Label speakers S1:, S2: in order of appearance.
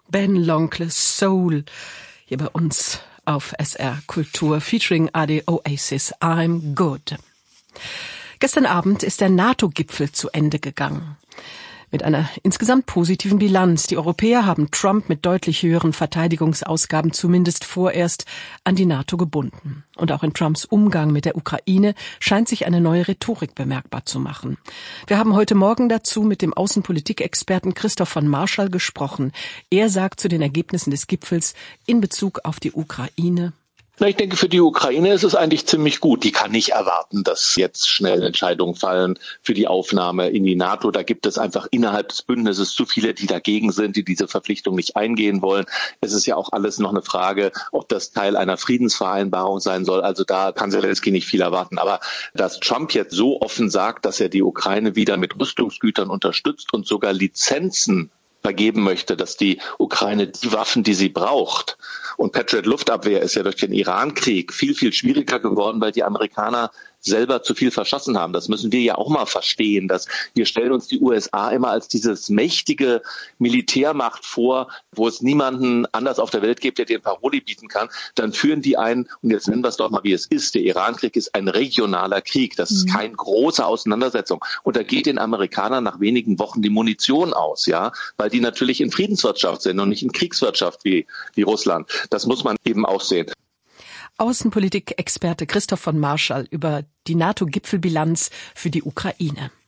S1: Ben L'Oncle Soul hier bei uns auf SR Kultur featuring Ade Oasis I'm Good. Gestern Abend ist der NATO-Gipfel zu Ende gegangen. Mit einer insgesamt positiven Bilanz. Die Europäer haben Trump mit deutlich höheren Verteidigungsausgaben zumindest vorerst an die NATO gebunden. Und auch in Trumps Umgang mit der Ukraine scheint sich eine neue Rhetorik bemerkbar zu machen. Wir haben heute Morgen dazu mit dem Außenpolitikexperten Christoph von Marschall gesprochen. Er sagt zu den Ergebnissen des Gipfels in Bezug auf die Ukraine:
S2: Ich denke, für die Ukraine ist es eigentlich ziemlich gut. Die kann nicht erwarten, dass jetzt schnell Entscheidungen fallen für die Aufnahme in die NATO. Da gibt es einfach innerhalb des Bündnisses zu viele, die dagegen sind, die diese Verpflichtung nicht eingehen wollen. Es ist ja auch alles noch eine Frage, ob das Teil einer Friedensvereinbarung sein soll. Also da kann Zelensky nicht viel erwarten. Aber dass Trump jetzt so offen sagt, dass er die Ukraine wieder mit Rüstungsgütern unterstützt und sogar Lizenzen vergeben möchte, dass die Ukraine die Waffen, die sie braucht, und Patriot Luftabwehr ist ja durch den Iran-Krieg viel, viel schwieriger geworden, weil die Amerikaner selber zu viel verschossen haben. Das müssen wir ja auch mal verstehen, dass wir stellen uns die USA immer als dieses mächtige Militärmacht vor, wo es niemanden anders auf der Welt gibt, der den Paroli bieten kann. Dann führen die ein, und jetzt nennen wir es doch mal, wie es ist. Der Iran-Krieg ist ein regionaler Krieg. Das ist keine große Auseinandersetzung. Und da geht den Amerikanern nach wenigen Wochen die Munition aus, ja, weil die natürlich in Friedenswirtschaft sind und nicht in Kriegswirtschaft wie Russland. Das muss man eben auch sehen.
S1: Außenpolitik-Experte Christoph von Marschall über die NATO-Gipfelbilanz für die Ukraine.